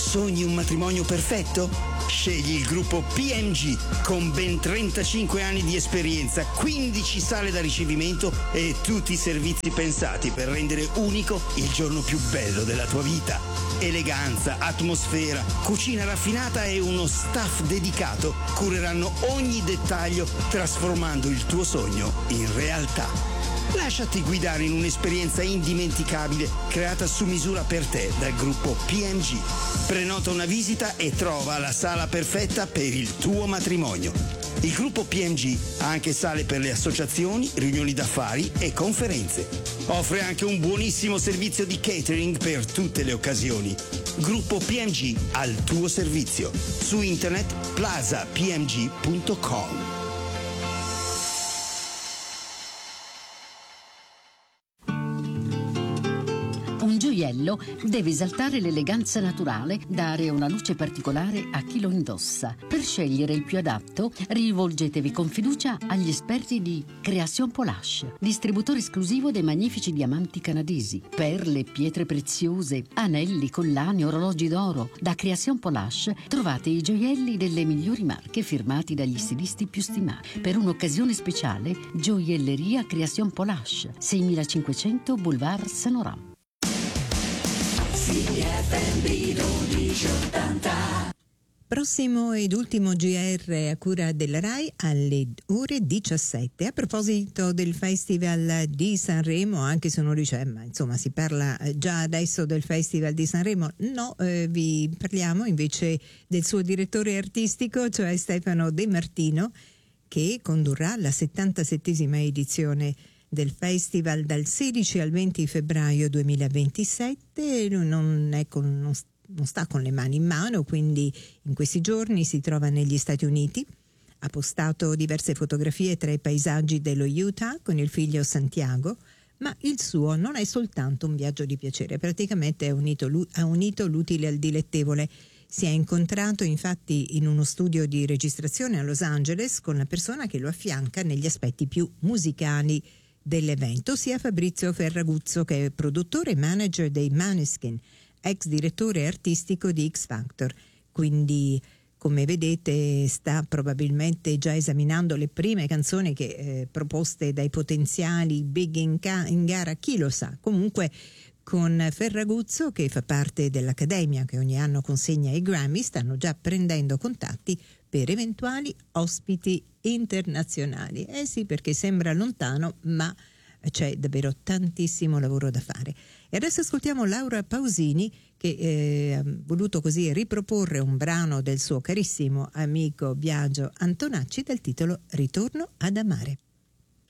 Sogni un matrimonio perfetto? Scegli il gruppo PMG con ben 35 anni di esperienza, 15 sale da ricevimento e tutti i servizi pensati per rendere unico il giorno più bello della tua vita. Eleganza, atmosfera, cucina raffinata e uno staff dedicato cureranno ogni dettaglio, trasformando il tuo sogno in realtà. Lasciati guidare in un'esperienza indimenticabile creata su misura per te dal gruppo PMG. Prenota una visita e trova la sala perfetta per il tuo matrimonio. Il gruppo PMG ha anche sale per le associazioni, riunioni d'affari e conferenze. Offre anche un buonissimo servizio di catering per tutte le occasioni. Gruppo PMG al tuo servizio. Su internet plazapmg.com. Un gioiello deve esaltare l'eleganza naturale, dare una luce particolare a chi lo indossa. Per scegliere il più adatto, rivolgetevi con fiducia agli esperti di Création Polache, distributore esclusivo dei magnifici diamanti canadesi, perle, pietre preziose, anelli, collane, orologi d'oro. Da Création Polache trovate i gioielli delle migliori marche firmati dagli stilisti più stimati. Per un'occasione speciale, Gioielleria Création Polache, 6500 Boulevard Saint-Laurent. Prossimo ed ultimo GR a cura della RAI alle ore 17. A proposito del Festival di Sanremo, anche se uno dice ma insomma si parla già adesso del Festival di Sanremo, no, vi parliamo invece del suo direttore artistico, cioè Stefano De Martino, che condurrà la 77esima edizione del festival dal 16 al 20 febbraio 2027. Non sta con le mani in mano, quindi in questi giorni si trova negli Stati Uniti. Ha postato diverse fotografie tra i paesaggi dello Utah con il figlio Santiago, ma il suo non è soltanto un viaggio di piacere, praticamente ha unito l'utile al dilettevole. Si è incontrato infatti in uno studio di registrazione a Los Angeles con la persona che lo affianca negli aspetti più musicali dell'evento, sia Fabrizio Ferraguzzo, che è produttore e manager dei Maneskin, ex direttore artistico di X Factor. Quindi, come vedete, sta probabilmente già esaminando le prime canzoni che proposte dai potenziali big in gara, chi lo sa. Comunque, con Ferraguzzo, che fa parte dell'Accademia che ogni anno consegna i Grammy, stanno già prendendo contatti per eventuali ospiti internazionali. Sì, perché sembra lontano, ma c'è davvero tantissimo lavoro da fare. E adesso ascoltiamo Laura Pausini, che ha voluto così riproporre un brano del suo carissimo amico Biagio Antonacci dal titolo Ritorno ad amare.